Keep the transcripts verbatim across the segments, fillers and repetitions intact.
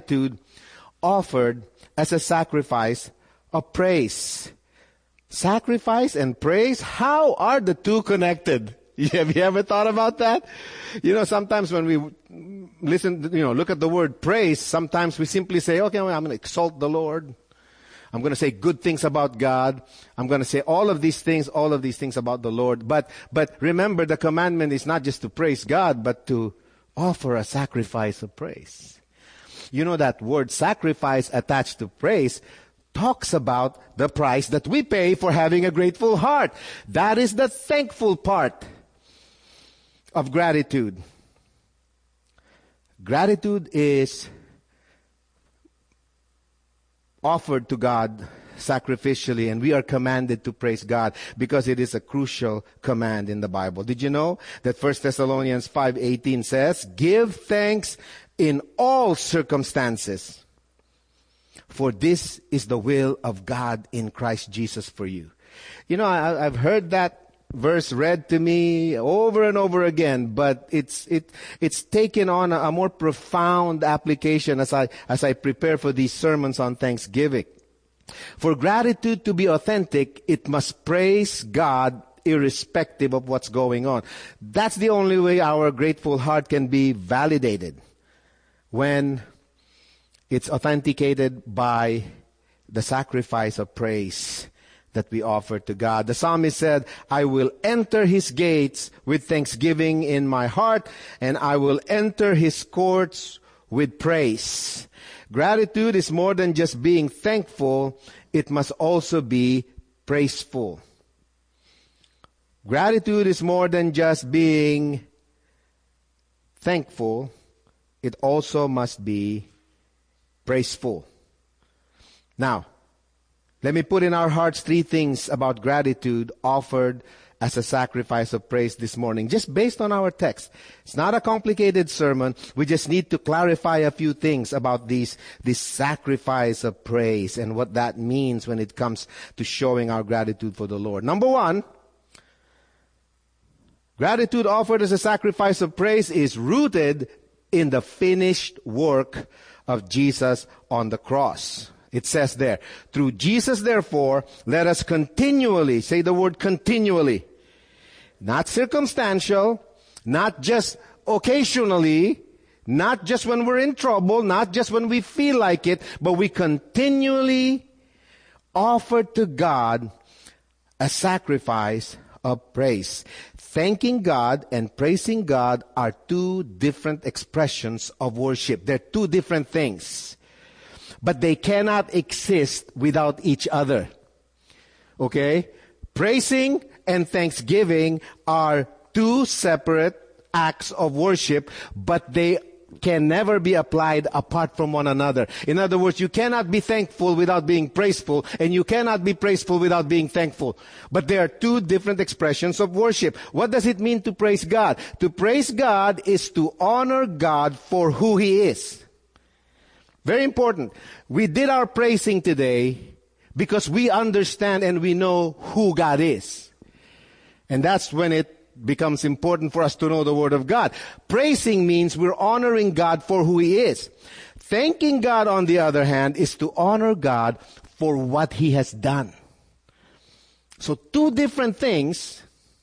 gratitude offered as a sacrifice of praise. Sacrifice and praise, how are the two connected? Have you ever thought about that? You know, sometimes when we listen, you know, look at the word praise, sometimes we simply say, okay, well, I'm going to exalt the Lord. I'm going to say good things about God. I'm going to say all of these things, all of these things about the Lord. But, but remember, the commandment is not just to praise God, but to offer a sacrifice of praise. You know, that word sacrifice attached to praise talks about the price that we pay for having a grateful heart. That is the thankful part of gratitude. Gratitude is offered to God sacrificially, and we are commanded to praise God because it is a crucial command in the Bible. Did you know that First Thessalonians five eighteen says, "Give thanks in all circumstances, for this is the will of God in Christ Jesus for you." You know, I, I've heard that verse read to me over and over again, but it's it it's taken on a, a more profound application as I as I prepare for these sermons on Thanksgiving. For gratitude to be authentic, it must praise God irrespective of what's going on. That's the only way our grateful heart can be validated, when it's authenticated by the sacrifice of praise that we offer to God. The psalmist said, "I will enter His gates with thanksgiving in my heart, and I will enter His courts with praise." Gratitude is more than just being thankful. It must also be praiseful. Gratitude is more than just being thankful. It also must be praiseful. Now, let me put in our hearts three things about gratitude offered as a sacrifice of praise this morning, just based on our text. It's not a complicated sermon. We just need to clarify a few things about these, this sacrifice of praise and what that means when it comes to showing our gratitude for the Lord. Number one, gratitude offered as a sacrifice of praise is rooted in the finished work of Jesus on the cross. It says there, "Through Jesus, therefore, let us continually," say the word continually, not circumstantial, not just occasionally, not just when we're in trouble, not just when we feel like it, but we continually offer to God a sacrifice of praise. Thanking God and praising God are two different expressions of worship. They're two different things. But they cannot exist without each other. Okay? Praising and thanksgiving are two separate acts of worship, but they can never be applied apart from one another. In other words, you cannot be thankful without being praiseful, and you cannot be praiseful without being thankful. But they are two different expressions of worship. What does it mean to praise God? To praise God is to honor God for who He is. Very important. We did our praising today because we understand and we know who God is. And that's when it becomes important for us to know the Word of God. Praising means we're honoring God for who He is. Thanking God, on the other hand, is to honor God for what He has done. So two different things,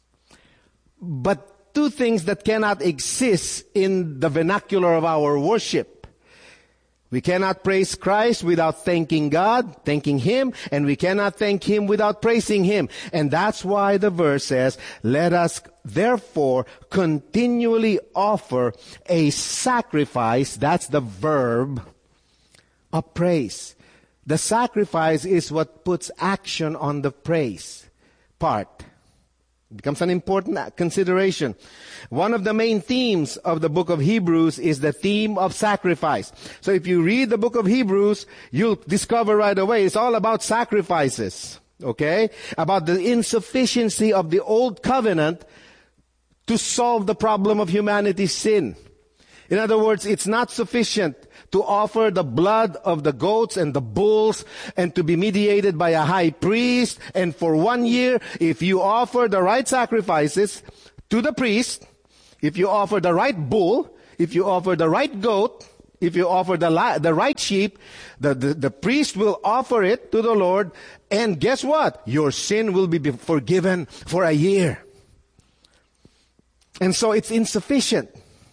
but two things that cannot exist in the vernacular of our worship. We cannot praise Christ without thanking God, thanking Him, and we cannot thank Him without praising Him. And that's why the verse says, "Let us therefore continually offer a sacrifice," that's the verb, "of praise." The sacrifice is what puts action on the praise part. It becomes an important consideration. One of the main themes of the book of Hebrews is the theme of sacrifice. So if you read the book of Hebrews, you'll discover right away it's all about sacrifices. Okay? About the insufficiency of the old covenant to solve the problem of humanity's sin. In other words, it's not sufficient to offer the blood of the goats and the bulls and to be mediated by a high priest. And for one year, if you offer the right sacrifices to the priest, if you offer the right bull, if you offer the right goat, if you offer the, li- the right sheep, the, the, the priest will offer it to the Lord, and guess what? Your sin will be forgiven for a year. And so it's insufficient.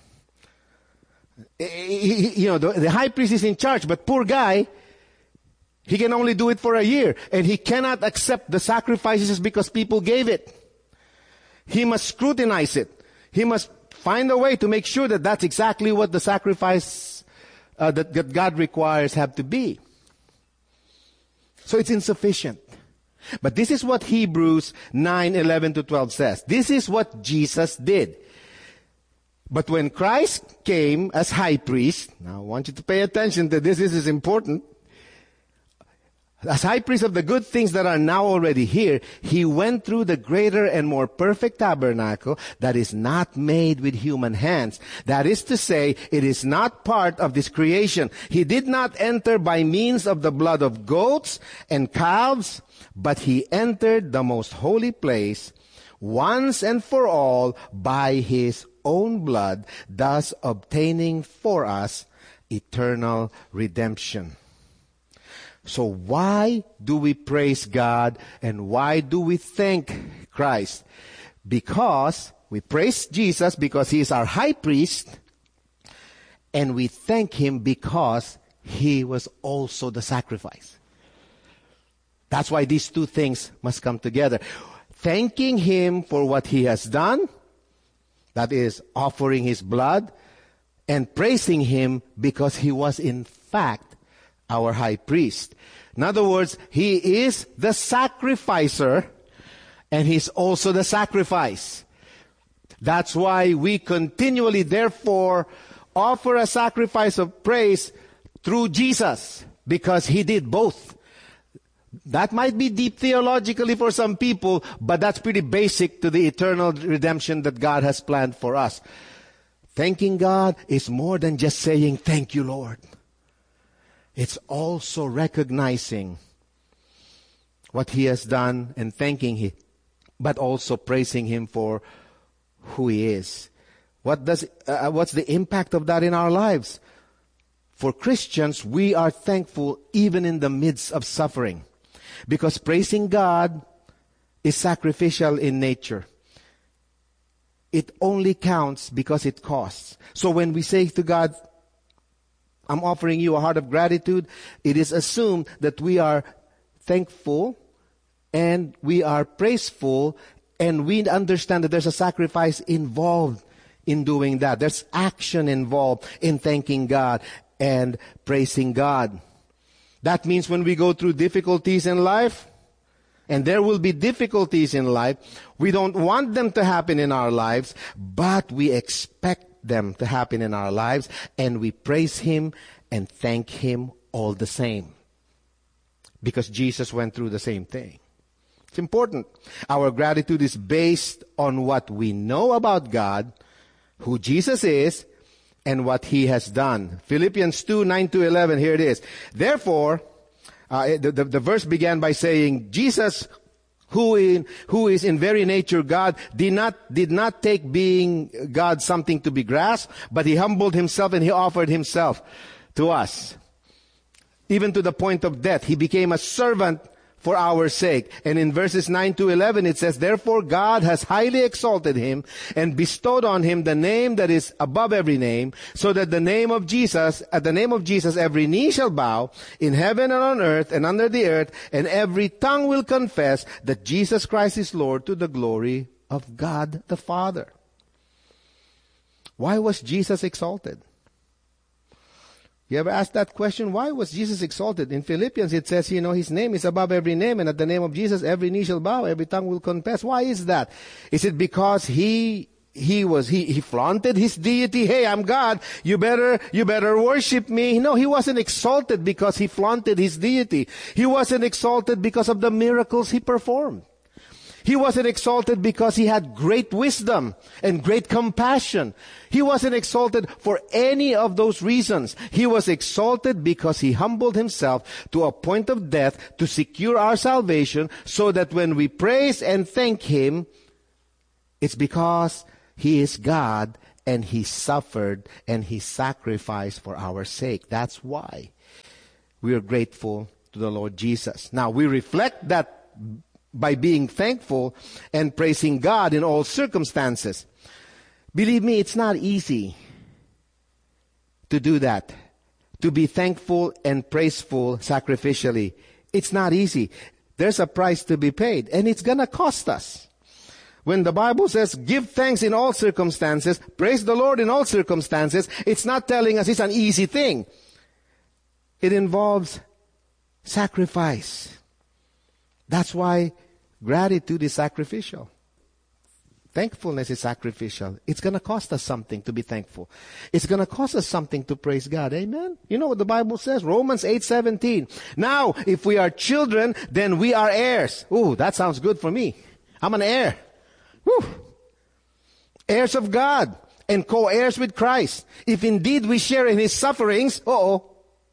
You know, the, the high priest is in charge, but poor guy, he can only do it for a year. And he cannot accept the sacrifices because people gave it. He must scrutinize it. He must find a way to make sure that that's exactly what the sacrifice uh, that, that God requires have to be. So it's insufficient. But this is what Hebrews nine, eleven to twelve says. This is what Jesus did. But when Christ came as high priest, now I want you to pay attention to this, this is important. As high priest of the good things that are now already here, he went through the greater and more perfect tabernacle that is not made with human hands. That is to say, it is not part of this creation. He did not enter by means of the blood of goats and calves, but he entered the most holy place once and for all by his own blood, thus obtaining for us eternal redemption. So why do we praise God and why do we thank Christ? Because we praise Jesus because he is our high priest, and we thank him because he was also the sacrifice. That's why these two things must come together. Thanking him for what he has done, that is offering his blood, and praising him because he was in fact our high priest. In other words, he is the sacrificer and he's also the sacrifice. That's why we continually, therefore, offer a sacrifice of praise through Jesus, because he did both. That might be deep theologically for some people, but that's pretty basic to the eternal redemption that God has planned for us. Thanking God is more than just saying, "Thank you, Lord." It's also recognizing what he has done and thanking him, but also praising him for who he is. What does, uh, what's the impact of that in our lives? For Christians, we are thankful even in the midst of suffering, because praising God is sacrificial in nature. It only counts because it costs. So when we say to God, "I'm offering you a heart of gratitude," it is assumed that we are thankful and we are praiseful, and we understand that there's a sacrifice involved in doing that. There's action involved in thanking God and praising God. That means when we go through difficulties in life, and there will be difficulties in life, we don't want them to happen in our lives, but we expect them to happen in our lives, and we praise him and thank him all the same, because Jesus went through the same thing. It's important. Our gratitude is based on what we know about God, who Jesus is, and what he has done. Philippians two, nine to eleven, here it is. Therefore, uh, the, the, the verse began by saying, Jesus, who in, who is in very nature God, did not, did not take being God something to be grasped, but he humbled himself and he offered himself to us. Even to the point of death. He became a servant for our sake. And in verses nine to eleven it says, therefore God has highly exalted him and bestowed on him the name that is above every name, so that the name of Jesus, at the name of Jesus, every knee shall bow in heaven and on earth and under the earth, and every tongue will confess that Jesus Christ is Lord, to the glory of God the Father. Why was Jesus exalted? You ever asked that question? Why was Jesus exalted? In Philippians it says, you know, his name is above every name, and at the name of Jesus every knee shall bow, every tongue will confess. Why is that? Is it because he he was he he flaunted his deity? Hey, I'm God. You better you better worship me. No, he wasn't exalted because he flaunted his deity. He wasn't exalted because of the miracles he performed. He wasn't exalted because he had great wisdom and great compassion. He wasn't exalted for any of those reasons. He was exalted because he humbled himself to a point of death to secure our salvation, so that when we praise and thank him, it's because he is God and He suffered and He sacrificed for our sake. That's why we are grateful to the Lord Jesus. Now, we reflect that by being thankful and praising God in all circumstances. Believe me, it's not easy to do that, to be thankful and praiseful sacrificially. It's not easy. There's a price to be paid, and it's going to cost us. When the Bible says, give thanks in all circumstances, praise the Lord in all circumstances, it's not telling us it's an easy thing. It involves sacrifice. That's why gratitude is sacrificial. Thankfulness is sacrificial. It's going to cost us something to be thankful. It's going to cost us something to praise God. Amen? You know what the Bible says? Romans eight seventeen. Now, if we are children, then we are heirs. Ooh, that sounds good for me. I'm an heir. Woo. Heirs of God and co-heirs with Christ. If indeed we share in His sufferings, uh-oh,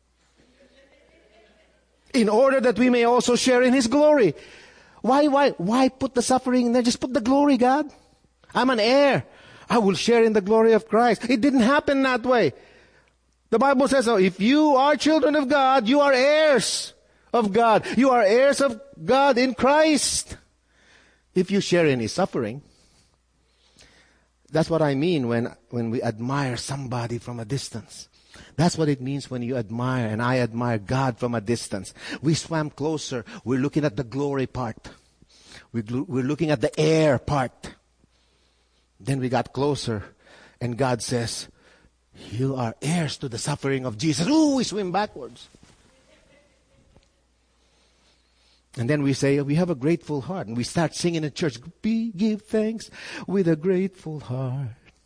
in order that we may also share in His glory. Why, why, why put the suffering in there? Just put the glory, God. I'm an heir. I will share in the glory of Christ. It didn't happen that way. The Bible says, oh, if you are children of God, you are heirs of God. You are heirs of God in Christ. If you share in His suffering. That's what I mean when, when we admire somebody from a distance. That's what it means when you admire, and I admire God from a distance. We swam closer. We're looking at the glory part. We're looking at the air part. Then we got closer, and God says, you are heirs to the suffering of Jesus. Ooh, we swim backwards. And then we say, we have a grateful heart. And we start singing in church, Be, give thanks with a grateful heart.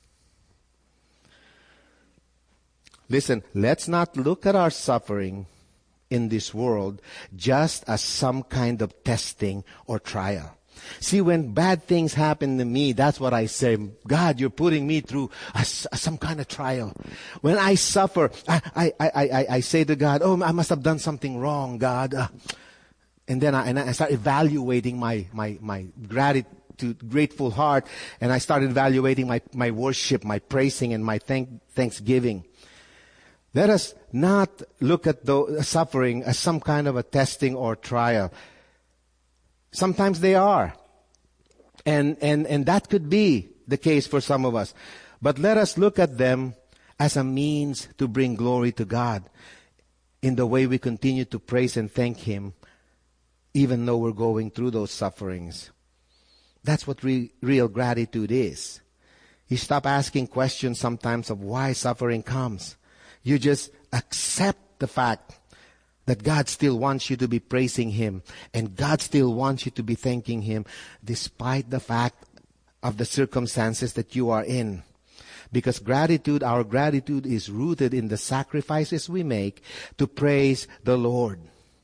Listen, let's not look at our suffering in this world just as some kind of testing or trial. See, when bad things happen to me, that's what I say. God, you're putting me through a, a, some kind of trial. When I suffer, I, I, I, I, I say to God, oh, I must have done something wrong, God. Uh, and then I, and I start evaluating my, my, my gratitude, grateful heart. And I start evaluating my, my worship, my praising, and my thank, thanksgiving. Let us not look at the suffering as some kind of a testing or trial. Sometimes they are. And, and, and that could be the case for some of us. But let us look at them as a means to bring glory to God in the way we continue to praise and thank Him, even though we're going through those sufferings. That's what re- real gratitude is. You stop asking questions sometimes of why suffering comes. You just accept the fact that God still wants you to be praising Him, and God still wants you to be thanking Him despite the fact of the circumstances that you are in. Because gratitude, our gratitude is rooted in the sacrifices we make to praise the Lord.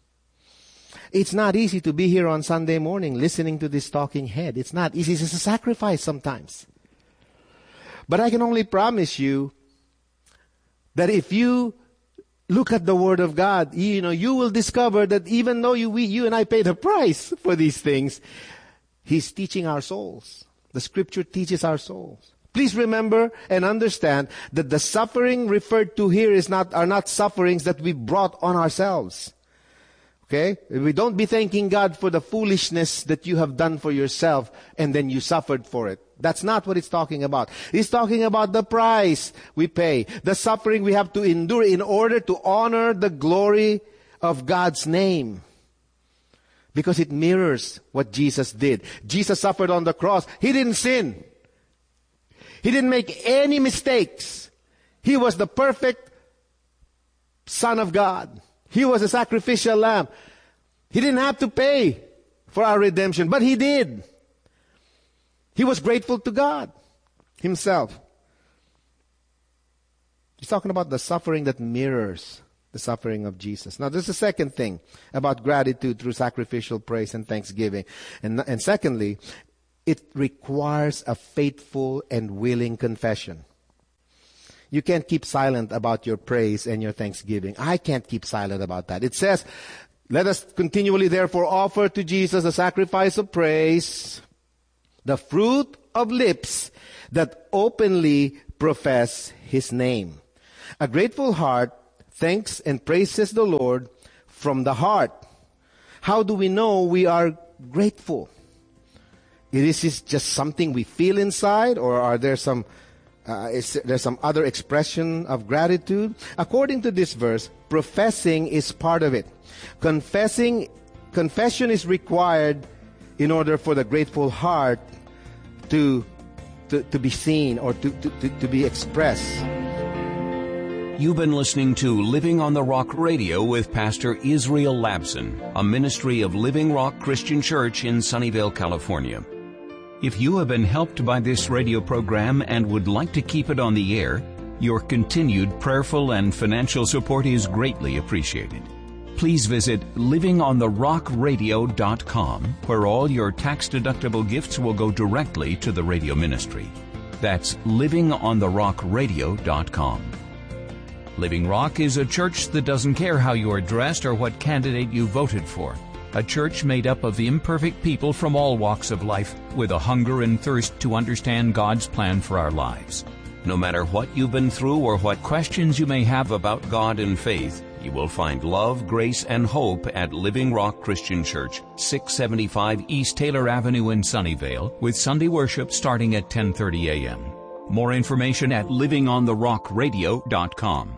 It's not easy to be here on Sunday morning listening to this talking head. It's not easy. It's a sacrifice sometimes. But I can only promise you that if you look at the Word of God, you know, you will discover that even though you, we, you and I pay the price for these things, He's teaching our souls. The Scripture teaches our souls. Please remember and understand that the suffering referred to here is not, are not sufferings that we brought on ourselves. Okay? We don't be thanking God for the foolishness that you have done for yourself and then you suffered for it. That's not what it's talking about. It's talking about the price we pay, the suffering we have to endure in order to honor the glory of God's name. Because it mirrors what Jesus did. Jesus suffered on the cross. He didn't sin. He didn't make any mistakes. He was the perfect Son of God. He was a sacrificial lamb. He didn't have to pay for our redemption, but He did. He was grateful to God Himself. He's talking about the suffering that mirrors the suffering of Jesus. Now, there's a second thing about gratitude through sacrificial praise and thanksgiving. And, and secondly, it requires a faithful and willing confession. You can't keep silent about your praise and your thanksgiving. I can't keep silent about that. It says, let us continually therefore offer to Jesus a sacrifice of praise, the fruit of lips that openly profess His name. A grateful heart thanks and praises the Lord from the heart. How do we know we are grateful? Is this just something we feel inside, or are there some uh, is there some other expression of gratitude? According to this verse, professing is part of it. Confessing, confession is required in order for the grateful heart to to, to be seen or to, to, to, to be expressed. You've been listening to Living on the Rock Radio with Pastor Israel Labson, a ministry of Living Rock Christian Church in Sunnyvale, California. If you have been helped by this radio program and would like to keep it on the air, your continued prayerful and financial support is greatly appreciated. Please visit living on the rock radio dot com, where all your tax-deductible gifts will go directly to the radio ministry. That's living on the rock radio dot com. Living Rock is a church that doesn't care how you are dressed or what candidate you voted for. A church made up of imperfect people from all walks of life with a hunger and thirst to understand God's plan for our lives. No matter what you've been through or what questions you may have about God and faith, you will find love, grace, and hope at Living Rock Christian Church, six seventy-five East Taylor Avenue in Sunnyvale, with Sunday worship starting at ten thirty a.m. More information at living on the rock radio dot com.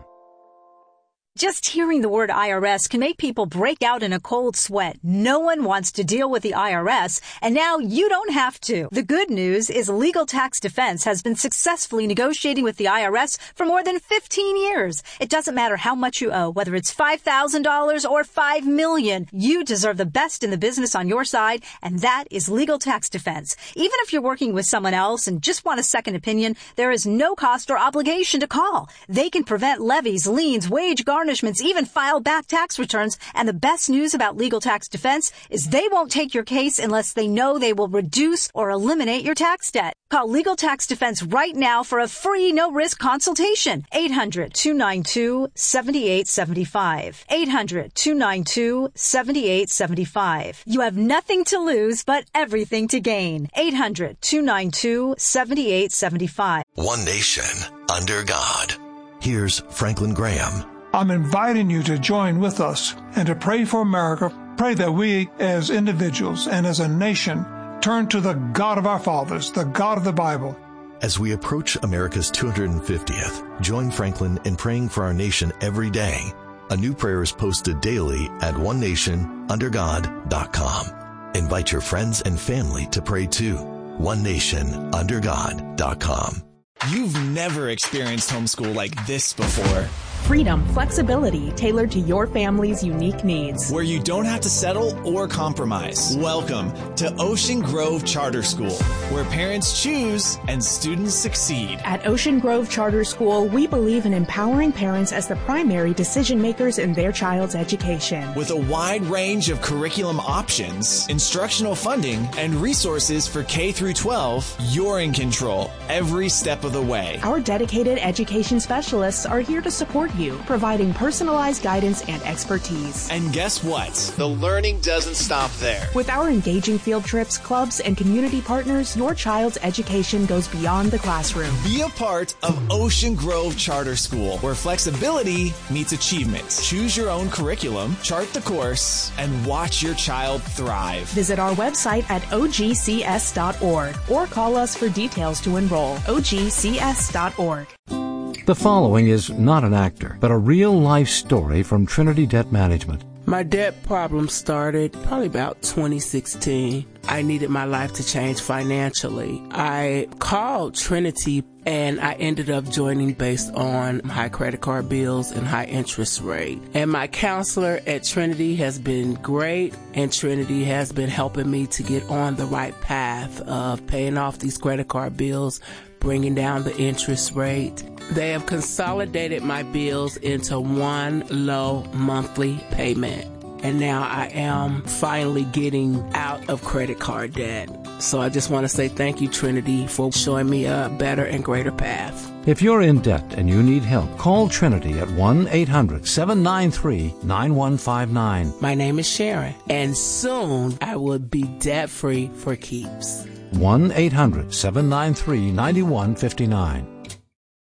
Just hearing the word I R S can make people break out in a cold sweat. No one wants to deal with the I R S, and now you don't have to. The good news is Legal Tax Defense has been successfully negotiating with the I R S for more than fifteen years. It doesn't matter how much you owe, whether it's five thousand dollars or five million dollars. You deserve the best in the business on your side, and that is Legal Tax Defense. Even if you're working with someone else and just want a second opinion, there is no cost or obligation to call. They can prevent levies, liens, wage garnishments, even file back tax returns. And the best news about Legal Tax Defense is they won't take your case unless they know they will reduce or eliminate your tax debt. Call Legal Tax Defense right now for a free no-risk consultation. eight hundred, two nine two, seven eight seven five. eight hundred, two nine two, seven eight seven five. You have nothing to lose but everything to gain. eight hundred, two nine two, seven eight seven five. One nation under God. Here's Franklin Graham. I'm inviting you to join with us and to pray for America. Pray that we as individuals and as a nation turn to the God of our fathers, the God of the Bible. As we approach America's two hundred fiftieth, join Franklin in praying for our nation every day. A new prayer is posted daily at one nation under god dot com. Invite your friends and family to pray too. one nation under god dot com. You've never experienced homeschool like this before. Freedom, flexibility, tailored to your family's unique needs. Where you don't have to settle or compromise. Welcome to Ocean Grove Charter School, where parents choose and students succeed. At Ocean Grove Charter School, we believe in empowering parents as the primary decision makers in their child's education. With a wide range of curriculum options, instructional funding, and resources for K through twelve, you're in control every step of the way. Our dedicated education specialists are here to support you, providing personalized guidance and expertise. And guess what? The learning doesn't stop there. With our engaging field trips, clubs, and community partners, your child's education goes beyond the classroom. Be a part of Ocean Grove Charter School, where flexibility meets achievement. Choose your own curriculum, chart the course, and watch your child thrive. Visit our website at o g c s dot org or call us for details to enroll. o g c s dot org. The following is not an actor, but a real-life story from Trinity Debt Management. My debt problem started probably about twenty sixteen. I needed my life to change financially. I called Trinity and I ended up joining based on high credit card bills and high interest rate. And my counselor at Trinity has been great, and Trinity has been helping me to get on the right path of paying off these credit card bills, bringing down the interest rate. They have consolidated my bills into one low monthly payment. And now I am finally getting out of credit card debt. So I just want to say thank you, Trinity, for showing me a better and greater path. If you're in debt and you need help, call Trinity at one eight hundred, seven nine three, nine one five nine. My name is Sharon, and soon I will be debt-free for keeps. one eight hundred, seven nine three, nine one five nine.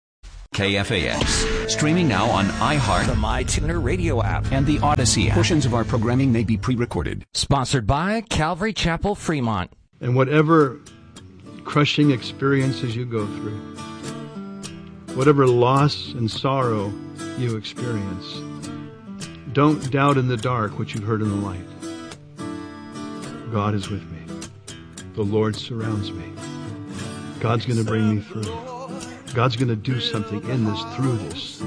K F A X. Streaming now on iHeart, the MyTuner radio app, and the Odyssey app. Portions of our programming may be pre-recorded. Sponsored by Calvary Chapel, Fremont. And whatever crushing experiences you go through, whatever loss and sorrow you experience, don't doubt in the dark what you've heard in the light. God is with me. The Lord surrounds me. God's going to bring me through. God's going to do something in this, through this.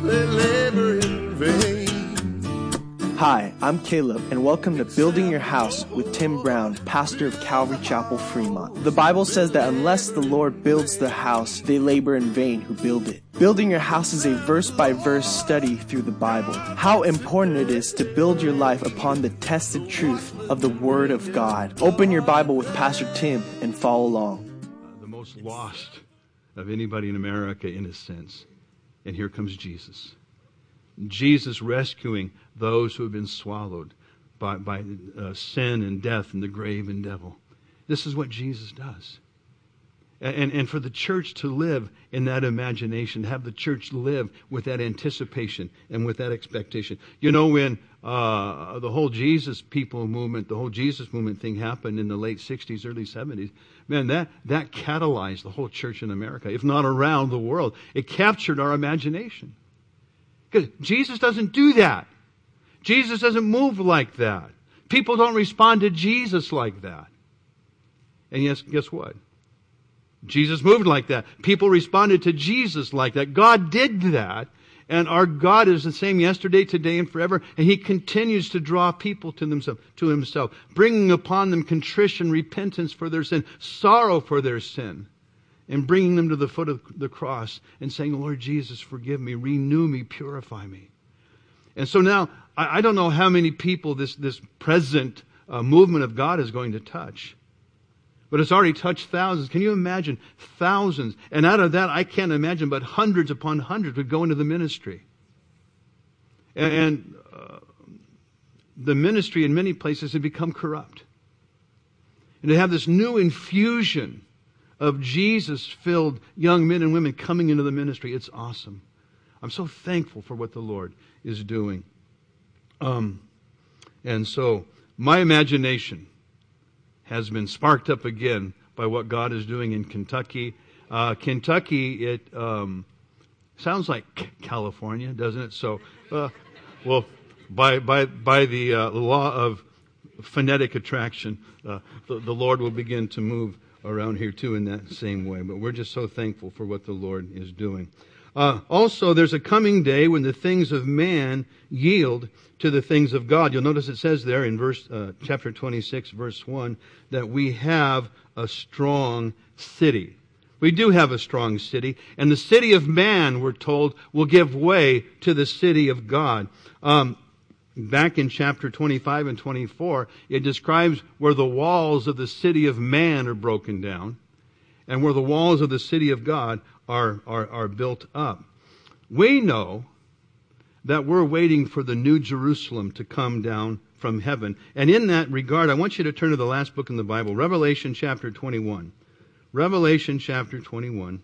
Hi, I'm Caleb, and welcome to Building Your House with Tim Brown, pastor of Calvary Chapel, Fremont. The Bible says that unless the Lord builds the house, they labor in vain who build it. Building Your House is a verse-by-verse study through the Bible. How important it is to build your life upon the tested truth of the Word of God. Open your Bible with Pastor Tim and follow along. Uh, the most lost of anybody in America, in a sense. And here comes Jesus. Jesus rescuing those who have been swallowed by, by uh, sin and death and the grave and devil. This is what Jesus does. And, and for the church to live in that imagination, have the church live with that anticipation and with that expectation. You know, when uh, the whole Jesus people movement, the whole Jesus movement thing happened in the late sixties, early seventies, man, that, that catalyzed the whole church in America, if not around the world. It captured our imagination. Because Jesus doesn't do that. Jesus doesn't move like that. People don't respond to Jesus like that. And yes, guess what? Jesus moved like that. People responded to Jesus like that. God did that. And our God is the same yesterday, today, and forever. And He continues to draw people to themselves, to Himself, bringing upon them contrition, repentance for their sin, sorrow for their sin, and bringing them to the foot of the cross and saying, Lord Jesus, forgive me, renew me, purify me. And so now, I, I don't know how many people this, this present uh, movement of God is going to touch. But it's already touched thousands. Can you imagine? Thousands. And out of that, I can't imagine, but hundreds upon hundreds would go into the ministry. And, and uh, the ministry in many places had become corrupt. And to have this new infusion of Jesus-filled young men and women coming into the ministry, it's awesome. I'm so thankful for what the Lord is doing. Um, and so, my imagination has been sparked up again by what God is doing in Kentucky. Uh, Kentucky, it um, sounds like California, doesn't it? So, uh, well, by by by the uh, law of phonetic attraction, uh, the, the Lord will begin to move around here too in that same way. But we're just so thankful for what the Lord is doing. Uh, also, there's a coming day when the things of man yield to the things of God. You'll notice it says there in verse uh, chapter twenty-six, verse one, that we have a strong city. We do have a strong city, and the city of man, we're told, will give way to the city of God. Um, back in chapter twenty-five and twenty-four, it describes where the walls of the city of man are broken down, and where the walls of the city of God are, are, are built up. We know that we're waiting for the new Jerusalem to come down from heaven. And in that regard, I want you to turn to the last book in the Bible, Revelation chapter twenty-one. Revelation chapter twenty-one.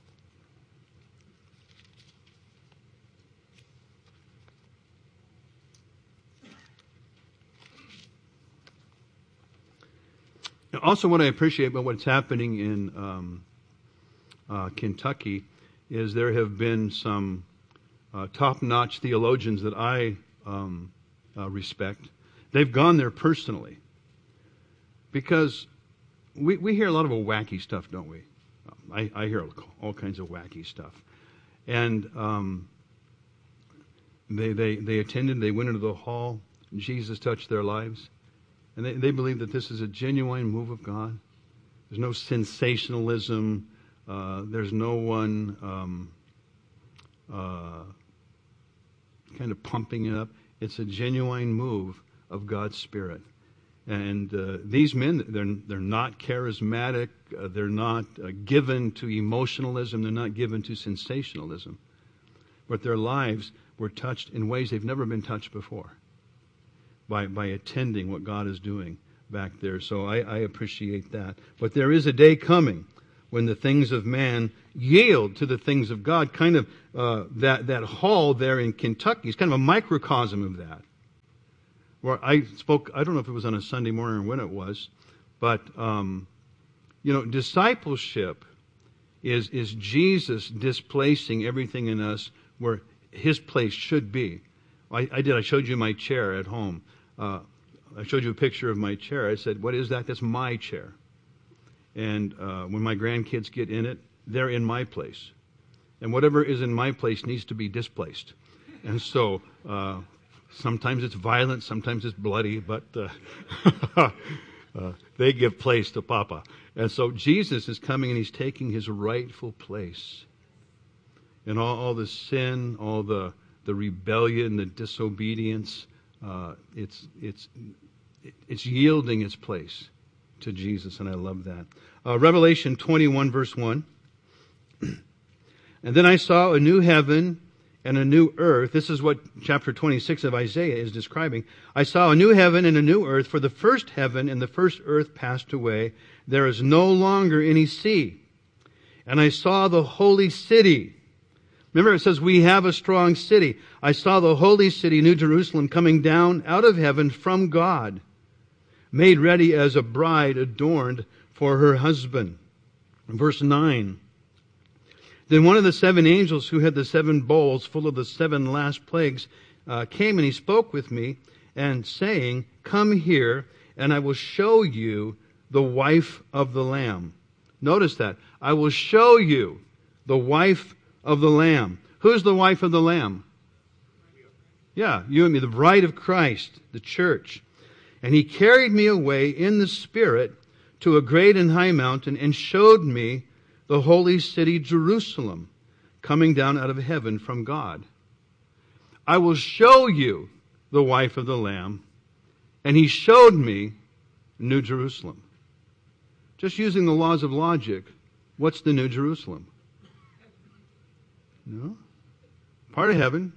Also, what I appreciate about what's happening in um, uh, Kentucky is there have been some uh, top-notch theologians that I um, uh, respect. They've gone there personally because we, we hear a lot of wacky stuff, don't we? I, I hear all kinds of wacky stuff. And um, they, they, they attended, they went into the hall, Jesus touched their lives. And they, they believe that this is a genuine move of God. There's no sensationalism. Uh, there's no one um, uh, kind of pumping it up. It's a genuine move of God's Spirit. And uh, these men, they're, they're not charismatic. Uh, they're not uh, given to emotionalism. They're not given to sensationalism. But their lives were touched in ways they've never been touched before. By, by attending what God is doing back there. So I, I appreciate that. But there is a day coming when the things of man yield to the things of God. Kind of uh, that, that hall there in Kentucky is kind of a microcosm of that. Where I spoke, I don't know if it was on a Sunday morning or when it was, but, um, you know, discipleship is, is Jesus displacing everything in us where His place should be. I, I did, I showed you my chair at home. Uh, I showed you a picture of my chair. I said, what is that? That's my chair. And uh, when my grandkids get in it, they're in my place. And whatever is in my place needs to be displaced. And so uh, sometimes it's violent, sometimes it's bloody, but uh, uh, they give place to Papa. And so Jesus is coming and He's taking His rightful place. And all, all the sin, all the, the rebellion, the disobedience, uh, it's, it's, it's yielding its place to Jesus, and I love that. Uh, Revelation twenty-one, verse one. And then I saw a new heaven and a new earth. This is what chapter twenty-six of Isaiah is describing. I saw a new heaven and a new earth, for the first heaven and the first earth passed away. There is no longer any sea. And I saw the holy city. Remember, it says we have a strong city. I saw the holy city, New Jerusalem, coming down out of heaven from God, made ready as a bride adorned for her husband. Verse nine. Then one of the seven angels who had the seven bowls full of the seven last plagues uh, came and he spoke with me and saying, come here and I will show you the wife of the Lamb. Notice that. I will show you the wife of the Lamb. Who's the wife of the Lamb? Yeah, you and me, the bride of Christ, the church. And he carried me away in the Spirit to a great and high mountain and showed me the holy city Jerusalem coming down out of heaven from God. I will show you the wife of the Lamb. And he showed me New Jerusalem. Just using the laws of logic, what's the New Jerusalem? No? Part of heaven.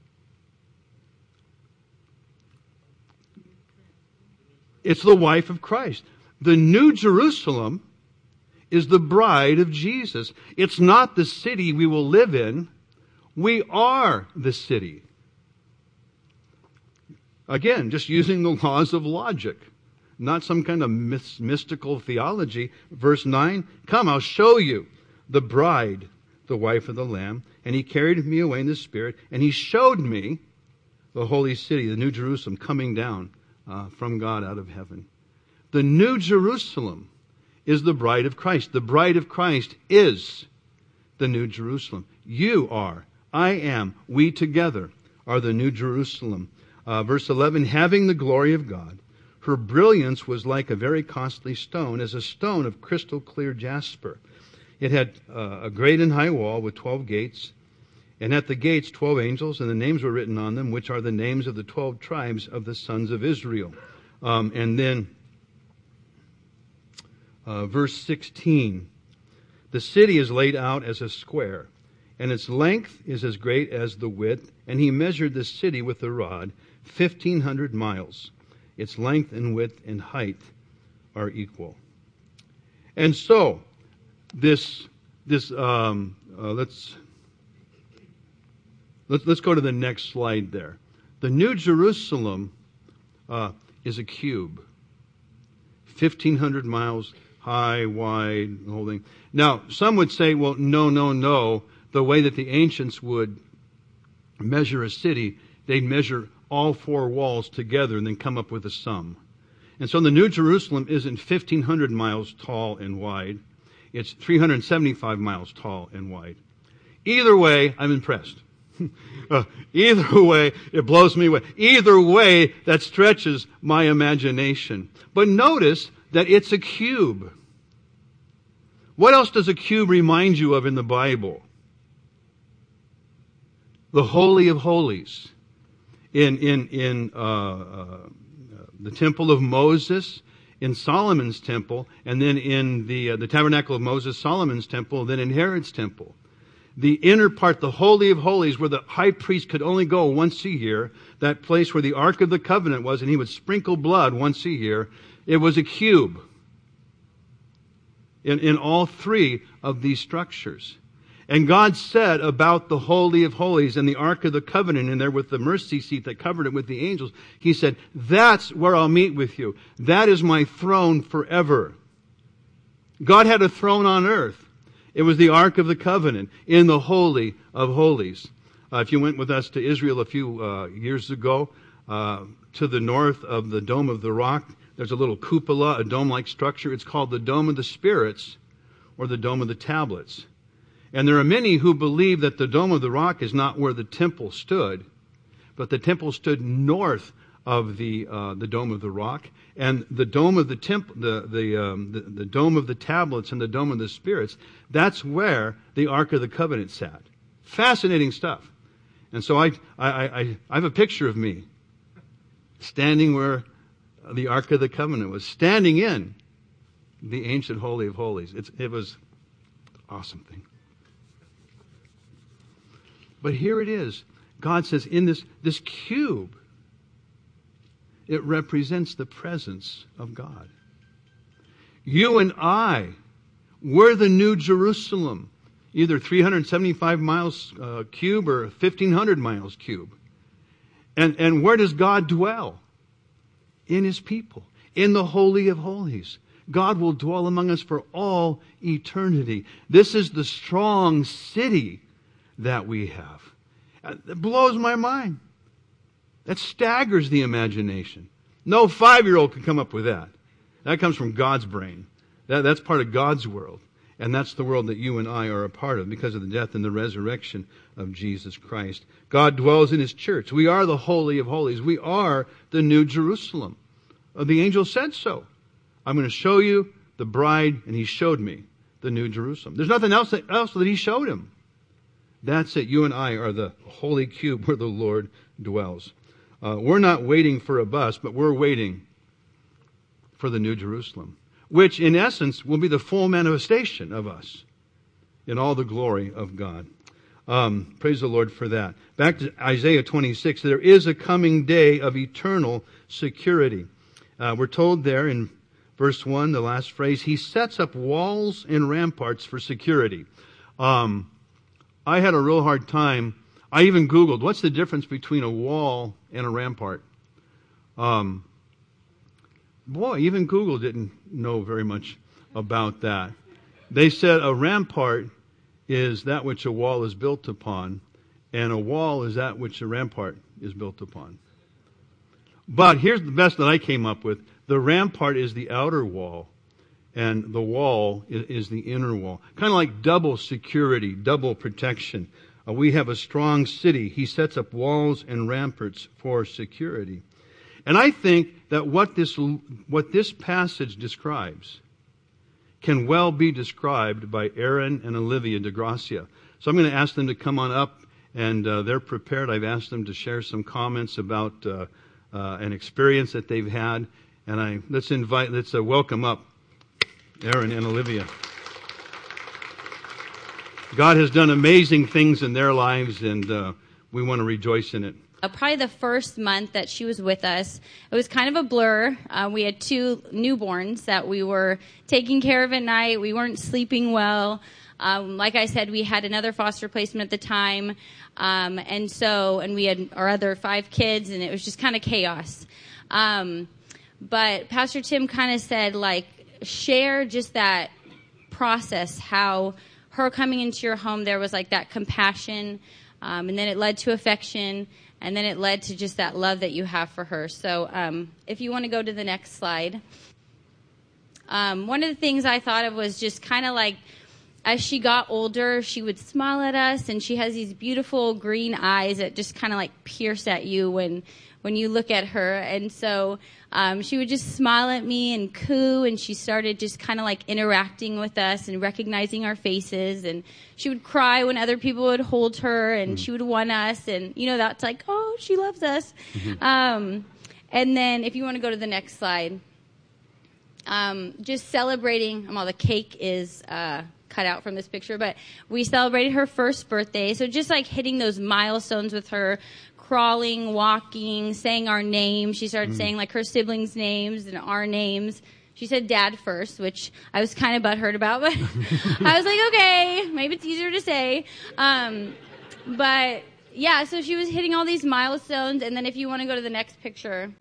It's the wife of Christ. The New Jerusalem is the bride of Jesus. It's not the city we will live in. We are the city. Again, just using the laws of logic, not some kind of mystical theology. Verse nine, come, I'll show you the bride, the wife of the Lamb. And he carried me away in the Spirit, and he showed me the holy city, the New Jerusalem, coming down uh, from God out of heaven. The New Jerusalem is the bride of Christ. The bride of Christ is the New Jerusalem. You are, I am, we together are the New Jerusalem. Uh, verse eleven, having the glory of God. Her brilliance was like a very costly stone, as a stone of crystal clear jasper. It had uh, a great and high wall with twelve gates, and at the gates twelve angels, and the names were written on them, which are the names of the twelve tribes of the sons of Israel. Um, and then uh, verse sixteen, the city is laid out as a square, and its length is as great as the width, and he measured the city with a rod, fifteen hundred miles. Its length and width and height are equal. And so, this, this, um, uh, let's, let's, let's go to the next slide there. The New Jerusalem uh, is a cube. fifteen hundred miles high, wide, the whole thing. Now, some would say, well, no, no, no. The way that the ancients would measure a city, they'd measure all four walls together and then come up with a sum. And so the New Jerusalem isn't fifteen hundred miles tall and wide. It's three hundred seventy-five miles tall and wide. Either way, I'm impressed. uh, either way, it blows me away. Either way, that stretches my imagination. But notice that it's a cube. What else does a cube remind you of in the Bible? The Holy of Holies. In in in uh, uh, the temple of Moses, in Solomon's temple, and then in the uh, the tabernacle of Moses, Solomon's temple, then in Herod's temple. The inner part, the Holy of Holies, where the high priest could only go once a year, that place where the Ark of the Covenant was, and he would sprinkle blood once a year, it was a cube. in, in all three of these structures. And God said about the Holy of Holies and the Ark of the Covenant in there with the mercy seat that covered it with the angels, He said, that's where I'll meet with you. That is my throne forever. God had a throne on earth. It was the Ark of the Covenant in the Holy of Holies. Uh, if you went with us to Israel a few uh, years ago, uh, to the north of the Dome of the Rock, there's a little cupola, a dome-like structure. It's called the Dome of the Spirits or the Dome of the Tablets. And there are many who believe that the Dome of the Rock is not where the temple stood, but the temple stood north of the uh, the Dome of the Rock, and the Dome of the temple, the the, um, the the Dome of the Tablets and the Dome of the Spirits. That's where the Ark of the Covenant sat. Fascinating stuff. And so I I I, I have a picture of me standing where the Ark of the Covenant was, standing in the ancient Holy of Holies. It's, it was an awesome thing. But here it is. God says in this, this cube, it represents the presence of God. You and I, we're the New Jerusalem, either three hundred seventy-five miles uh, cube or fifteen hundred miles cube. And, and where does God dwell? In His people, in the Holy of Holies. God will dwell among us for all eternity. This is the strong city that we have. It blows my mind. That staggers the imagination. No five-year-old can come up with that. That comes from God's brain. That, that's part of God's world. And that's the world that you and I are a part of because of the death and the resurrection of Jesus Christ. God dwells in His church. We are the Holy of Holies. We are the New Jerusalem. The angel said so. I'm going to show you the bride, and He showed me the New Jerusalem. There's nothing else that, else that He showed him. That's it. You and I are the holy cube where the Lord dwells. Uh, we're not waiting for a bus, but we're waiting for the New Jerusalem, which in essence will be the full manifestation of us in all the glory of God. Um, praise the Lord for that. Back to Isaiah twenty-six, there is a coming day of eternal security. Uh, we're told there in verse one, the last phrase, He sets up walls and ramparts for security. Um, I had a real hard time. I even Googled, what's the difference between a wall and a rampart? Um, boy, even Google didn't know very much about that. They said a rampart is that which a wall is built upon, and a wall is that which a rampart is built upon. But here's the best that I came up with. The rampart is the outer wall, and the wall is, is the inner wall. Kind of like double security, double protection. Uh, we have a strong city. He sets up walls and ramparts for security. And I think that what this, what this passage describes can well be described by Aaron and Olivia DeGracia. So I'm going to ask them to come on up, and uh, they're prepared. I've asked them to share some comments about uh, uh, an experience that they've had. And I let's invite, let's uh, welcome up Aaron and Olivia. God has done amazing things in their lives, and uh, we want to rejoice in it. Uh, probably the first month that she was with us, it was kind of a blur. Uh, we had two newborns that we were taking care of at night. We weren't sleeping well. Um, like I said, we had another foster placement at the time. Um, and so, and we had our other five kids, and it was just kind of chaos. Um, but Pastor Tim kind of said, like, share just that process, how her coming into your home, there was like that compassion, um, and then it led to affection, and then it led to just that love that you have for her. So um, if you want to go to the next slide. Um, one of the things I thought of was just kind of like, as she got older, she would smile at us, and she has these beautiful green eyes that just kind of like pierce at you when when you look at her. And so um, she would just smile at me and coo, and she started just kind of like interacting with us and recognizing our faces. And she would cry when other people would hold her, and mm-hmm. she would want us. And, you know, that's like, oh, she loves us. Mm-hmm. Um, and then if you want to go to the next slide, um, just celebrating, well, the cake is uh, cut out from this picture, but we celebrated her first birthday. So just like hitting those milestones with her, crawling, walking, saying our names. She started mm. saying like her siblings' names and our names. She said dad first, which I was kind of butthurt about, but I was like, okay, maybe it's easier to say. Um, but yeah, so she was hitting all these milestones, and then if you want to go to the next picture,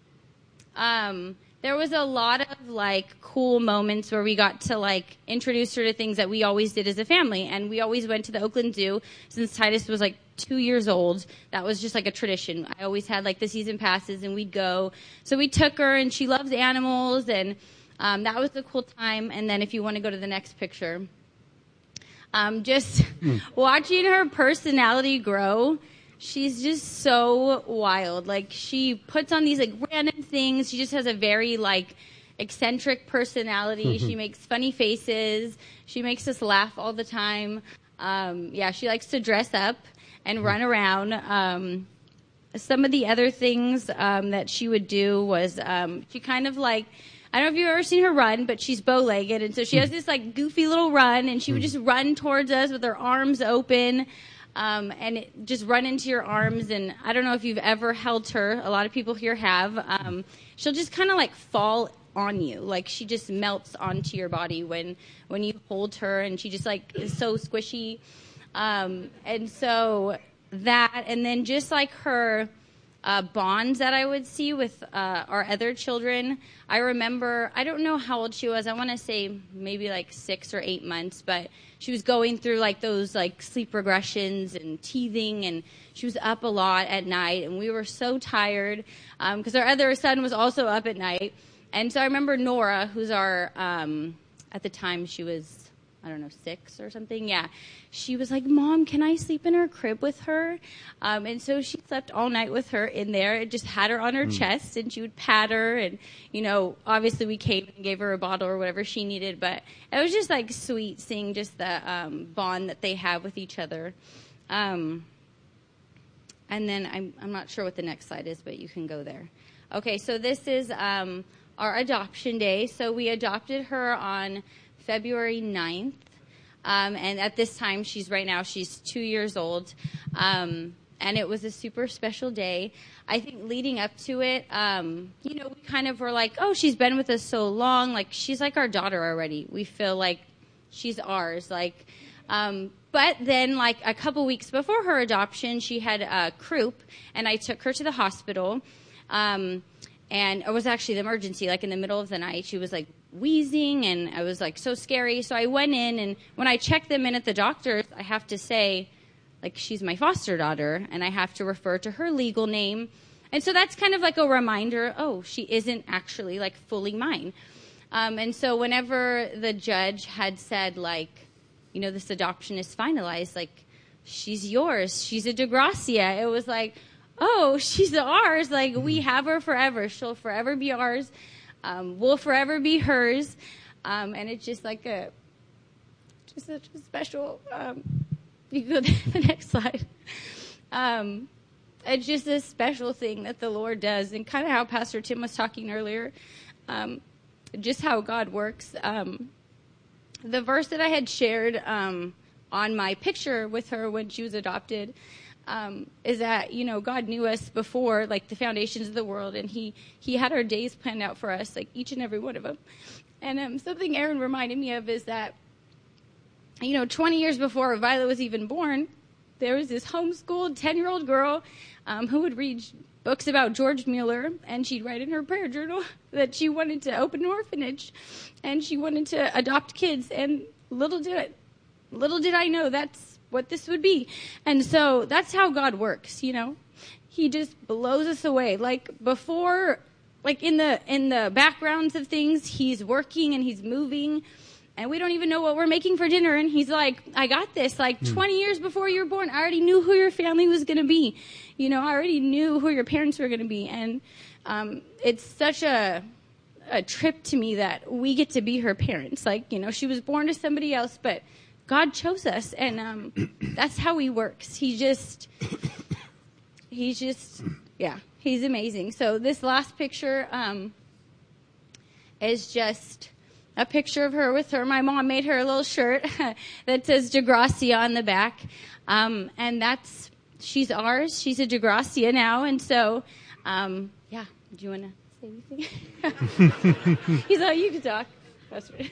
um, there was a lot of like cool moments where we got to like introduce her to things that we always did as a family, and we always went to the Oakland Zoo since Titus was like two years old. That was just like a tradition. I always had like the season passes, and we'd go. So we took her, and she loves animals, and um, that was a cool time. And then if you want to go to the next picture, um, just mm. watching her personality grow. She's just so wild. Like, she puts on these like random things. She just has a very like eccentric personality. She makes funny faces. She makes us laugh all the time. Um, yeah, she likes to dress up and run around. Um, some of the other things um, that she would do was um, she kind of like, I don't know if you've ever seen her run, but she's bow-legged, and so she has this like goofy little run, and she would just run towards us with her arms open. Um, and it, just run into your arms, and I don't know if you've ever held her. A lot of people here have. Um, she'll just kind of like fall on you, like she just melts onto your body when when you hold her, and she just like is so squishy. Um, and so that, and then just like her uh, bonds that I would see with uh, our other children. I remember, I don't know how old she was. I want to say maybe like six or eight months, but she was going through like those like sleep regressions and teething, and she was up a lot at night, and we were so tired because um, our other son was also up at night. And so I remember Nora, who's our, um, at the time she was, I don't know, six or something. Yeah. She was like, Mom, can I sleep in her crib with her? Um, and so she slept all night with her in there. It just had her on her mm. chest, and she would pat her. And, you know, obviously we came and gave her a bottle or whatever she needed. But it was just like sweet seeing just the um, bond that they have with each other. Um, and then I'm, I'm not sure what the next slide is, but you can go there. Okay, so this is um, our adoption day. So we adopted her on February ninth. Um, and at this time, she's right now, she's two years old. Um, and it was a super special day. I think leading up to it, um, you know, we kind of were like, oh, she's been with us so long. Like, she's like our daughter already. We feel like she's ours. Like, um, but then, like, a couple weeks before her adoption, she had a croup, and I took her to the hospital. Um, and it was actually the emergency, like, in the middle of the night. She was, like, wheezing, and I was like so scary. So I went in, and when I checked them in at the doctor's, I have to say, like, she's my foster daughter, and I have to refer to her legal name. And so that's kind of like a reminder, oh, she isn't actually like fully mine. Um, and so whenever the judge had said, like, you know, this adoption is finalized, like, she's yours, she's a DeGracia, it was like, oh, she's ours, like, we have her forever, she'll forever be ours. Um, will forever be hers, um, and it's just like a, just such a special. Um, you can go to the next slide. Um, it's just a special thing that the Lord does, and kind of how Pastor Tim was talking earlier, um, just how God works. Um, the verse that I had shared um, on my picture with her when she was adopted. Um, is that, you know, God knew us before, like, the foundations of the world, and he, he had our days planned out for us, like, each and every one of them. And um, something Aaron reminded me of is that, you know, twenty years before Violet was even born, there was this homeschooled ten-year-old girl um, who would read books about George Mueller, and she'd write in her prayer journal that she wanted to open an orphanage, and she wanted to adopt kids, and little did I, little did I know that's what this would be. And so that's how God works, you know. He just blows us away. Like, before, like, in the in the backgrounds of things, he's working and he's moving, and we don't even know what we're making for dinner, and he's like, I got this. Like, mm. twenty years before you were born, I already knew who your family was going to be. You know, I already knew who your parents were going to be. And um, it's such a a trip to me that we get to be her parents. Like, you know, she was born to somebody else, but God chose us, and um, that's how he works. He just, he's just, yeah, he's amazing. So this last picture um, is just a picture of her with her. My mom made her a little shirt that says DeGracia on the back, um, and that's, she's ours. She's a DeGracia now, and so, um, yeah, do you want to say anything? He's like, you can talk. That's right.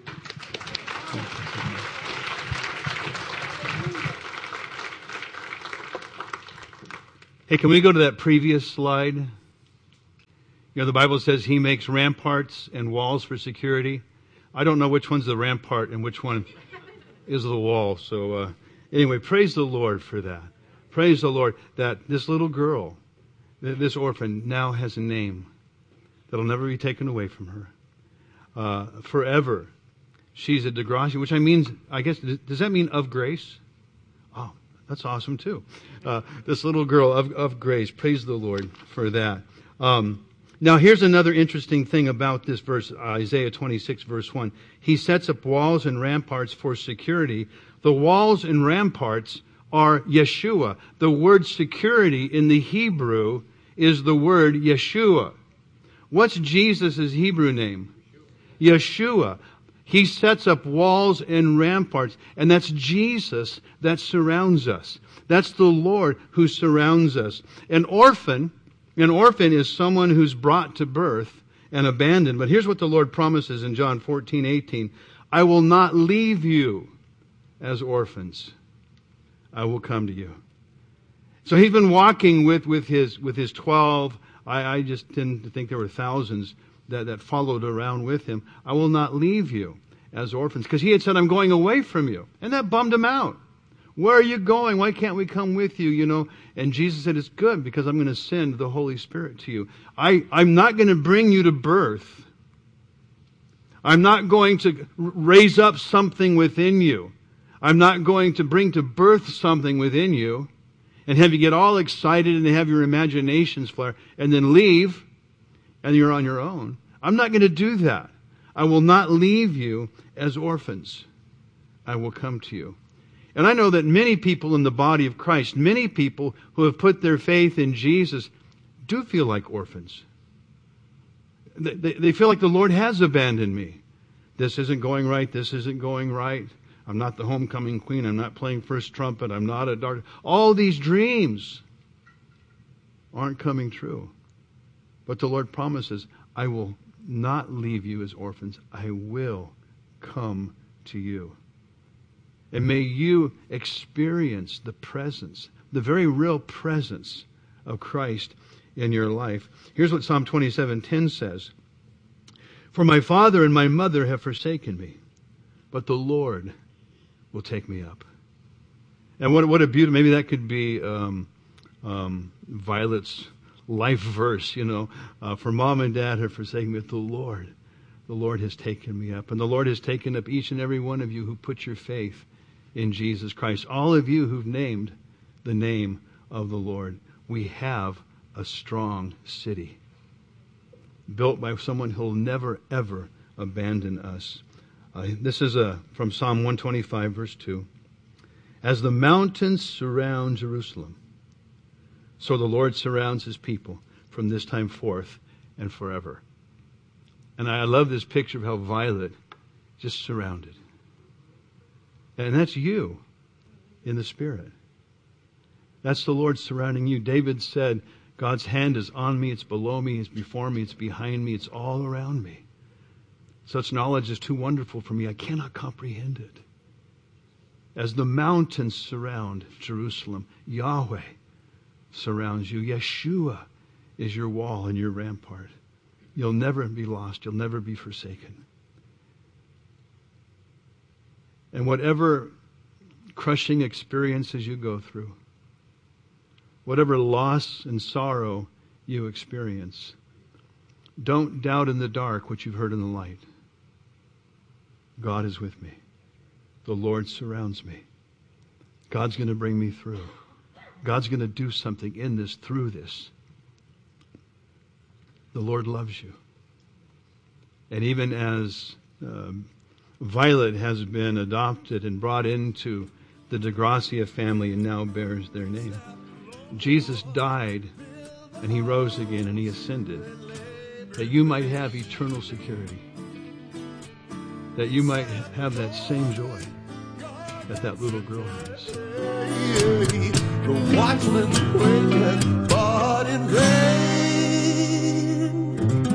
Hey, can we go to that previous slide? You know, the Bible says he makes ramparts and walls for security. I don't know which one's the rampart and which one is the wall. So uh, anyway, praise the Lord for that. Praise the Lord that this little girl, this orphan, now has a name that'll never be taken away from her. Uh, forever. She's a DeGrasse, which I mean, I guess, does that mean of grace? Oh, that's awesome too. Uh, this little girl of, of grace. Praise the Lord for that. Um, now here's another interesting thing about this verse, Isaiah twenty-six verse one. He sets up walls and ramparts for security. The walls and ramparts are Yeshua. The word security in the Hebrew is the word Yeshua. What's Jesus' Hebrew name? Yeshua. He sets up walls and ramparts, and that's Jesus that surrounds us. That's the Lord who surrounds us. An orphan, an orphan is someone who's brought to birth and abandoned. But here's what the Lord promises in John fourteen eighteen. I will not leave you as orphans. I will come to you. So he's been walking with, with his with his twelve. I, I just didn't think there were thousands that, that followed around with him. I will not leave you as orphans. Because he had said, I'm going away from you. And that bummed him out. Where are you going? Why can't we come with you? You know, and Jesus said, it's good because I'm going to send the Holy Spirit to you. I, I'm not going to bring you to birth. I'm not going to raise up something within you. I'm not going to bring to birth something within you and have you get all excited and have your imaginations flare and then leave and you're on your own. I'm not going to do that. I will not leave you as orphans. I will come to you. And I know that many people in the body of Christ, many people who have put their faith in Jesus, do feel like orphans. They, they, they feel like the Lord has abandoned me. This isn't going right. This isn't going right. I'm not the homecoming queen. I'm not playing first trumpet. I'm not a dark. All these dreams aren't coming true. But the Lord promises, I will not leave you as orphans. I will come to you. And may you experience the presence, the very real presence of Christ in your life. Here's what Psalm twenty-seven ten says. For my father and my mother have forsaken me, but the Lord will take me up. And what, what a beauty, maybe that could be um, um, Violet's life verse, you know. Uh, for mom and dad have forsaken me, but the Lord, the Lord has taken me up. And the Lord has taken up each and every one of you who put your faith in Jesus Christ. All of you who've named the name of the Lord. We have a strong city built by someone who'll never, ever abandon us. Uh, this is a, from Psalm one twenty-five, verse two. As the mountains surround Jerusalem, so the Lord surrounds his people from this time forth and forever. And I love this picture of how Violet just surrounded. And that's you in the Spirit. That's the Lord surrounding you. David said, God's hand is on me, it's below me, it's before me, it's behind me, it's all around me. Such knowledge is too wonderful for me. I cannot comprehend it. As the mountains surround Jerusalem, Yahweh surrounds you. Yeshua is your wall and your rampart. You'll never be lost. You'll never be forsaken. And whatever crushing experiences you go through, whatever loss and sorrow you experience, don't doubt in the dark what you've heard in the light. God is with me. The Lord surrounds me. God's going to bring me through. God's going to do something in this, through this. The Lord loves you. And even as um, Violet has been adopted and brought into the DeGracia family and now bears their name, Jesus died and he rose again and he ascended that you might have eternal security, that you might have that same joy that that little girl has. The watchman waketh, but in vain.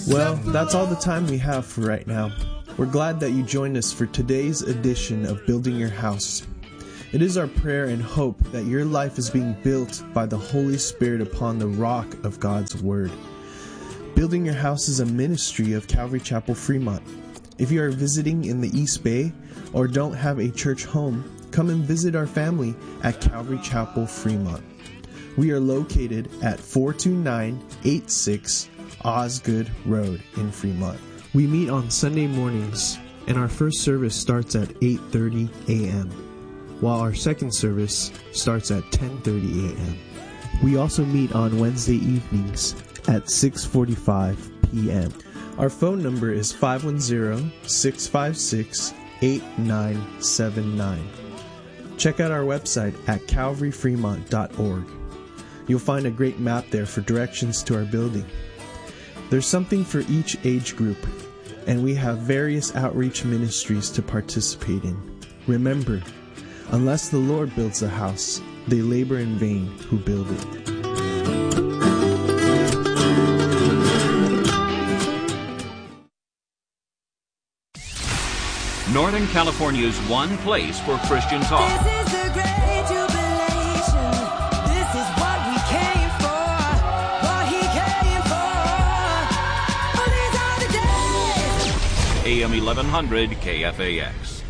Well, that's all the time we have for right now. We're glad that you joined us for today's edition of Building Your House. It is our prayer and hope that your life is being built by the Holy Spirit upon the rock of God's Word. Building Your House is a ministry of Calvary Chapel Fremont. If you are visiting in the East Bay or don't have a church home, come and visit our family at Calvary Chapel Fremont. We are located at four two nine eight six Osgood Road in Fremont. We meet on Sunday mornings, and our first service starts at eight thirty a.m., while our second service starts at ten thirty a.m. We also meet on Wednesday evenings at six forty-five p.m. Our phone number is five one zero, six five six, eight nine seven nine. Check out our website at calvary fremont dot org. You'll find a great map there for directions to our building. There's something for each age group, and we have various outreach ministries to participate in. Remember, unless the Lord builds a house, they labor in vain who build it. Northern California's one place for Christian talk. This is the great jubilation. This is what we came for. What he came for. Oh, these are the days. A M eleven hundred K F A X.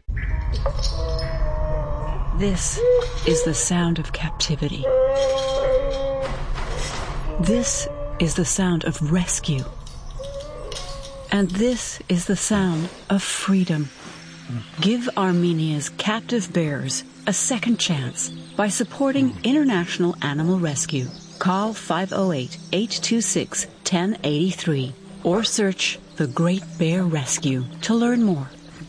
This is the sound of captivity. This is the sound of rescue. And this is the sound of freedom. Give Armenia's captive bears a second chance by supporting International Animal Rescue. Call five oh eight, eight two six, one oh eight three or search The Great Bear Rescue to learn more.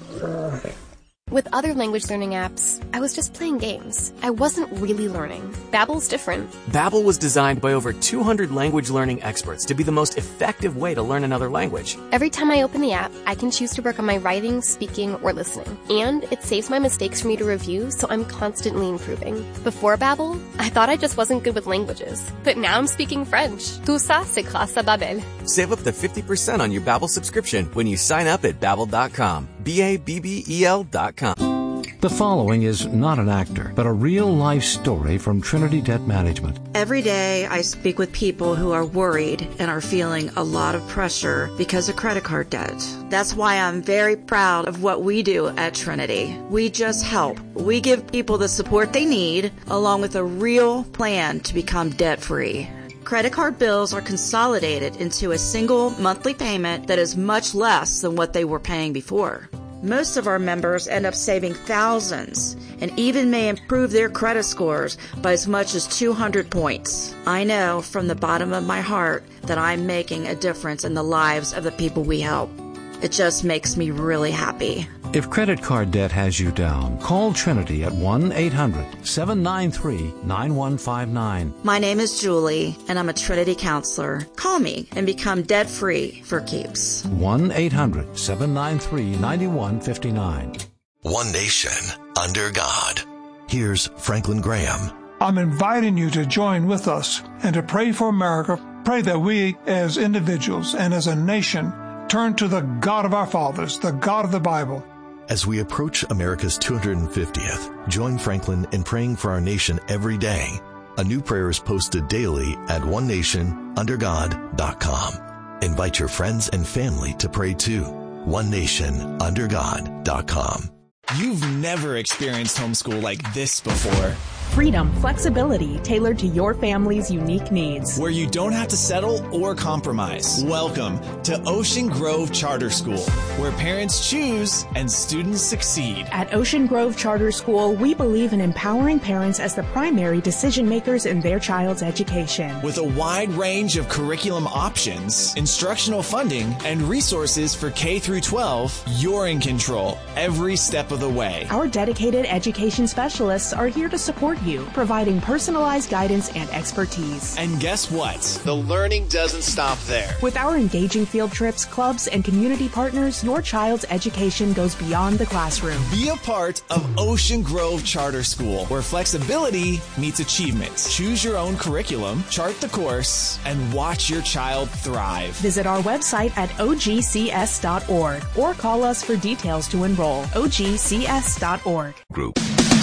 With other language learning apps, I was just playing games. I wasn't really learning. Babbel's different. Babbel was designed by over two hundred language learning experts to be the most effective way to learn another language. Every time I open the app, I can choose to work on my writing, speaking, or listening. And it saves my mistakes for me to review, so I'm constantly improving. Before Babbel, I thought I just wasn't good with languages. But now I'm speaking French. Tout ça, c'est grâce à Babbel. Save up to fifty percent on your Babbel subscription when you sign up at babbel dot com. B A B B E L dot com. The following is not an actor, but a real-life story from Trinity Debt Management. Every day I speak with people who are worried and are feeling a lot of pressure because of credit card debt. That's why I'm very proud of what we do at Trinity. We just help. We give people the support they need, along with a real plan to become debt-free. Credit card bills are consolidated into a single monthly payment that is much less than what they were paying before. Most of our members end up saving thousands and even may improve their credit scores by as much as two hundred points. I know from the bottom of my heart that I'm making a difference in the lives of the people we help. It just makes me really happy. If credit card debt has you down, call Trinity at one eight hundred, seven nine three, nine one five nine. My name is Julie, and I'm a Trinity counselor. Call me and become debt-free for keeps. one eight hundred, seven nine three, nine one five nine. One nation under God. Here's Franklin Graham. I'm inviting you to join with us and to pray for America. Pray that we as individuals and as a nation turn to the God of our fathers, the God of the Bible. As we approach America's two hundred fiftieth, join Franklin in praying for our nation every day. A new prayer is posted daily at one nation under god dot com. Invite your friends and family to pray too. one nation under god dot com. You've never experienced homeschool like this before. Freedom, flexibility tailored to your family's unique needs. Where you don't have to settle or compromise. Welcome to Ocean Grove Charter School, where parents choose and students succeed. At Ocean Grove Charter School, we believe in empowering parents as the primary decision makers in their child's education. With a wide range of curriculum options, instructional funding, and resources for K through twelve, you're in control every step of the way. Our dedicated education specialists are here to support support you, providing personalized guidance and expertise. And guess what? The learning doesn't stop there. With our engaging field trips, clubs, and community partners, your child's education goes beyond the classroom. Be a part of Ocean Grove Charter School, where flexibility meets achievement. Choose your own curriculum, chart the course, and watch your child thrive. Visit our website at o g c s dot org or call us for details to enroll. o g c s dot org. Group.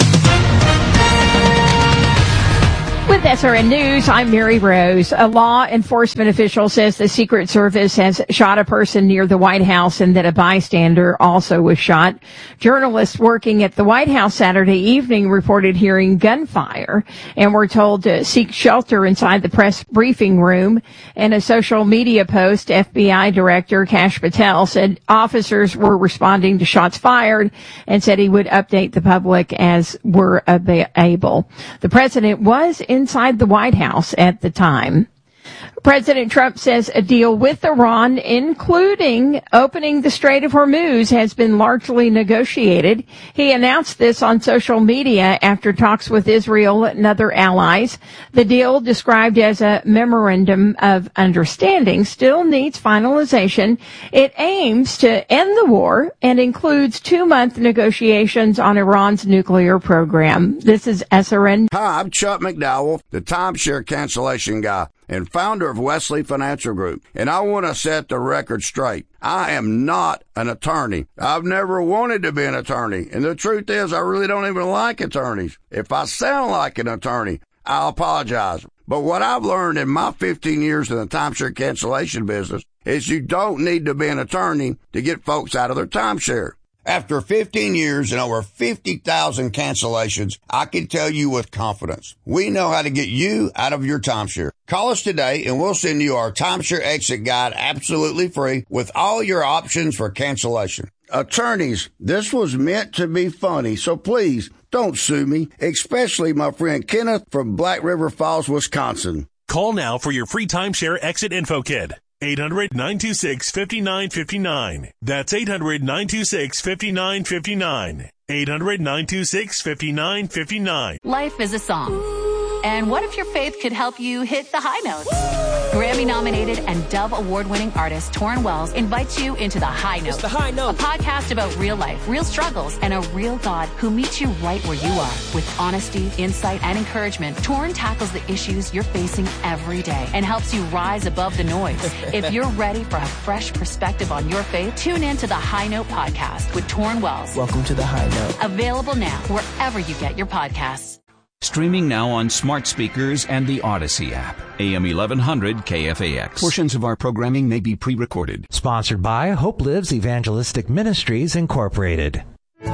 With S R N News, I'm Mary Rose. A law enforcement official says the Secret Service has shot a person near the White House and that a bystander also was shot. Journalists working at the White House Saturday evening reported hearing gunfire and were told to seek shelter inside the press briefing room. In a social media post, F B I Director Kash Patel said officers were responding to shots fired and said he would update the public as were able. The president was inside the White House at the time. President Trump says a deal with Iran, including opening the Strait of Hormuz, has been largely negotiated. He announced this on social media after talks with Israel and other allies. The deal, described as a memorandum of understanding, still needs finalization. It aims to end the war and includes two-month negotiations on Iran's nuclear program. This is S R N. Hi, I'm Chuck McDowell, the timeshare cancellation guy and founder of Wesley Financial Group, and I want to set the record straight. I am not an attorney. I've never wanted to be an attorney, and the truth is I really don't even like attorneys. If I sound like an attorney, I'll apologize. But what I've learned in my fifteen years in the timeshare cancellation business is you don't need to be an attorney to get folks out of their timeshare. After fifteen years and over fifty thousand cancellations, I can tell you with confidence, we know how to get you out of your timeshare. Call us today and we'll send you our timeshare exit guide absolutely free with all your options for cancellation. Attorneys, this was meant to be funny, so please don't sue me, especially my friend Kenneth from Black River Falls, Wisconsin. Call now for your free timeshare exit info kit. eight hundred, nine two six, five nine five nine. That's eight hundred, nine two six, five nine five nine. eight hundred, nine two six, five nine five nine. Life is a song. And what if your faith could help you hit the high notes? Grammy-nominated and Dove Award-winning artist Torrin Wells invites you into The High Note. It's The High Note. A podcast about real life, real struggles, and a real God who meets you right where you are. With honesty, insight, and encouragement, Torrin tackles the issues you're facing every day and helps you rise above the noise. If you're ready for a fresh perspective on your faith, tune in to The High Note podcast with Torrin Wells. Welcome to The High Note. Available now wherever you get your podcasts. Streaming now on smart speakers and the Odyssey app. A M eleven hundred K F A X. Portions of our programming may be pre-recorded. Sponsored by Hope Lives Evangelistic Ministries, Incorporated.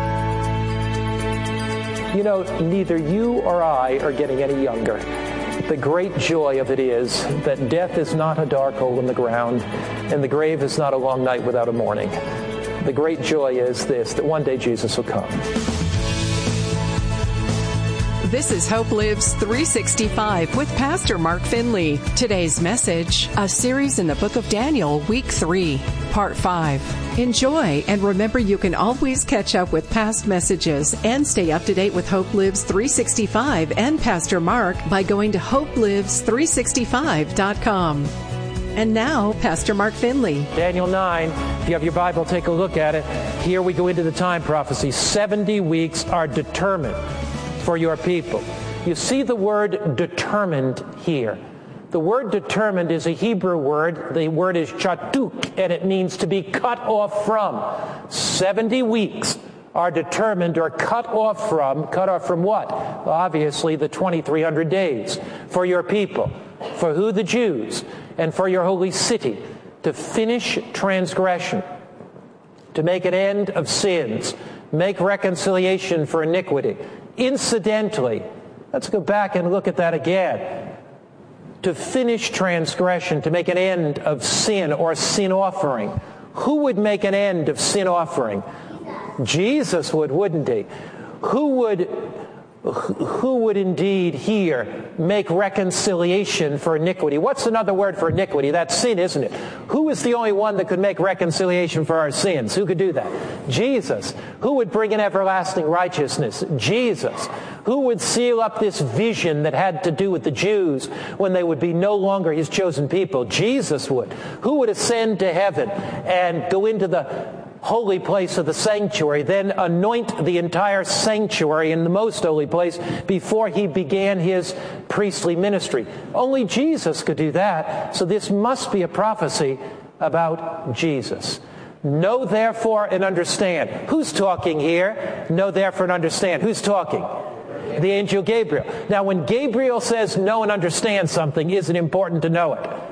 You know, neither you or I are getting any younger. The great joy of it is that death is not a dark hole in the ground, and the grave is not a long night without a morning. The great joy is this, that one day Jesus will come. This is Hope Lives three sixty-five with Pastor Mark Finley. Today's message, a series in the book of Daniel, week three, part five. Enjoy, and remember you can always catch up with past messages and stay up to date with Hope Lives three sixty-five and Pastor Mark by going to hope lives three sixty-five dot com. And now, Pastor Mark Finley. Daniel nine, if you have your Bible, take a look at it. Here we go into the time prophecy. seventy weeks are determined for your people. You see the word determined here. The word determined is a Hebrew word. The word is chatuk, and it means to be cut off from. seventy weeks are determined or cut off from. Cut off from what? Well, obviously, the twenty-three hundred days for your people. For who? The Jews. And for your holy city. To finish transgression. To make an end of sins. Make reconciliation for iniquity. Incidentally, let's go back and look at that again. To finish transgression, to make an end of sin or sin offering. Who would make an end of sin offering? Jesus would, wouldn't he? Who would, who would indeed here make reconciliation for iniquity? What's another word for iniquity? That's sin, isn't it? Who is the only one that could make reconciliation for our sins? Who could do that? Jesus. Who would bring in everlasting righteousness? Jesus. Who would seal up this vision that had to do with the Jews when they would be no longer his chosen people? Jesus would. Who would ascend to heaven and go into the holy place of the sanctuary, then anoint the entire sanctuary in the most holy place before he began his priestly ministry? Only Jesus could do that. So this must be a prophecy about Jesus. Know therefore and understand. Who's talking here? Know therefore and understand. Who's talking? The angel Gabriel. Now, when Gabriel says know and understand something, is it important to know it?